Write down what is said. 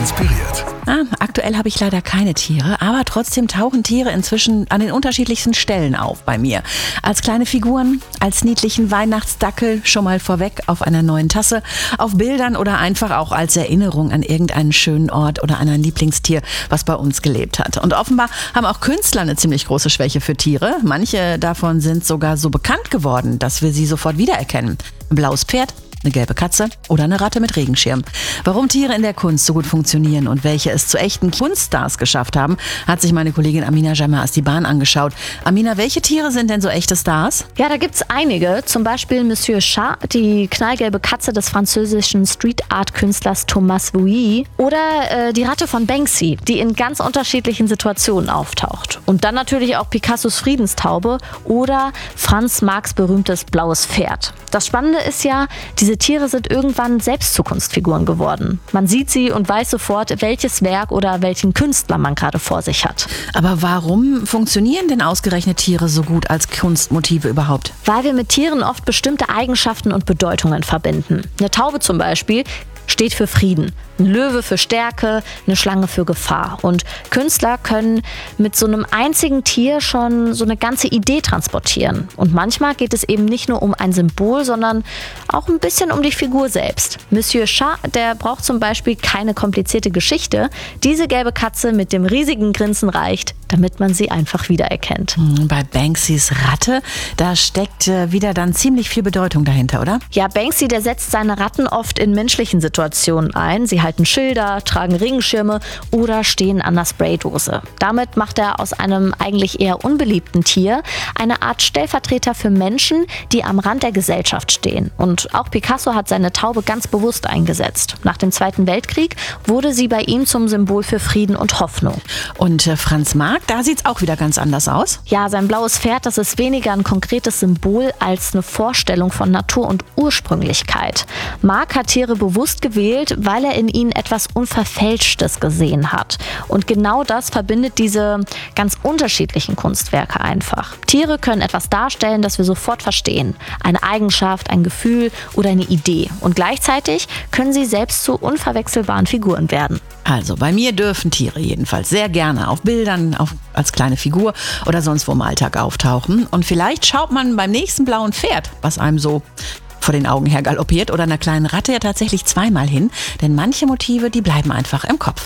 inspiriert. Aktuell habe ich leider keine Tiere, aber trotzdem tauchen Tiere inzwischen an den unterschiedlichsten Stellen auf bei mir. Als kleine Figuren, als niedlichen Weihnachtsdackel, schon mal vorweg auf einer neuen Tasse, auf Bildern oder einfach auch als Erinnerung an irgendeinen schönen Ort oder an ein Lieblingstier, was bei uns gelebt hat. Und offenbar haben auch Künstler eine ziemlich große Schwäche für Tiere. Manche davon sind sogar so bekannt geworden, dass wir sie sofort wiedererkennen. Ein blaues Pferd, eine gelbe Katze oder eine Ratte mit Regenschirm. Warum Tiere in der Kunst so gut funktionieren und welche es zu echten Kunststars geschafft haben, hat sich meine Kollegin Amina Jamma-Astiban angeschaut. Amina, welche Tiere sind denn so echte Stars? Ja, da gibt's einige. Zum Beispiel Monsieur Chat, die knallgelbe Katze des französischen Street-Art-Künstlers Thomas Vuilly. Oder die Ratte von Banksy, die in ganz unterschiedlichen Situationen auftaucht. Und dann natürlich auch Picassos Friedenstaube oder Franz Marcs berühmtes blaues Pferd. Das Spannende ist ja, diese Tiere sind irgendwann selbst zu Kunstfiguren geworden. Man sieht sie und weiß sofort, welches Werk oder welchen Künstler man gerade vor sich hat. Aber warum funktionieren denn ausgerechnet Tiere so gut als Kunstmotive überhaupt? Weil wir mit Tieren oft bestimmte Eigenschaften und Bedeutungen verbinden. Eine Taube zum Beispiel steht für Frieden, ein Löwe für Stärke, eine Schlange für Gefahr. Und Künstler können mit so einem einzigen Tier schon so eine ganze Idee transportieren. Und manchmal geht es eben nicht nur um ein Symbol, sondern auch ein bisschen um die Figur selbst. Monsieur Chat, der braucht zum Beispiel keine komplizierte Geschichte. Diese gelbe Katze mit dem riesigen Grinsen reicht, damit man sie einfach wiedererkennt. Bei Banksys Ratte, da steckt wieder dann ziemlich viel Bedeutung dahinter, oder? Ja, Banksy, der setzt seine Ratten oft in menschlichen Situationen ein. Sie halten Schilder, tragen Regenschirme oder stehen an der Spraydose. Damit macht er aus einem eigentlich eher unbeliebten Tier eine Art Stellvertreter für Menschen, die am Rand der Gesellschaft stehen. Und auch Picasso hat seine Taube ganz bewusst eingesetzt. Nach dem Zweiten Weltkrieg wurde sie bei ihm zum Symbol für Frieden und Hoffnung. Und Franz Marc, da sieht's auch wieder ganz anders aus. Ja, sein blaues Pferd, das ist weniger ein konkretes Symbol als eine Vorstellung von Natur und Ursprünglichkeit. Marc hat Tiere bewusst gewählt, weil er in ihnen etwas Unverfälschtes gesehen hat. Und genau das verbindet diese ganz unterschiedlichen Kunstwerke einfach. Tiere können etwas darstellen, das wir sofort verstehen. Eine Eigenschaft, ein Gefühl oder eine Idee. Und gleichzeitig können sie selbst zu unverwechselbaren Figuren werden. Also bei mir dürfen Tiere jedenfalls sehr gerne auf Bildern, als kleine Figur oder sonst wo im Alltag auftauchen. Und vielleicht schaut man beim nächsten blauen Pferd, was einem so vor den Augen her galoppiert, oder einer kleinen Ratte ja tatsächlich zweimal hin. Denn manche Motive, die bleiben einfach im Kopf.